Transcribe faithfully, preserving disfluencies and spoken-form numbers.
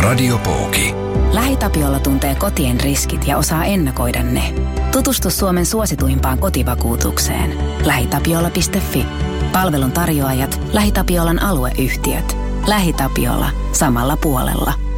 Radiopooki. LähiTapiola tuntee kotien riskit ja osaa ennakoida ne. Tutustu Suomen suosituimpaan kotivakuutukseen. lähitapiola piste fi. Palvelun tarjoajat LähiTapiolan alueyhtiöt. LähiTapiola. Samalla puolella.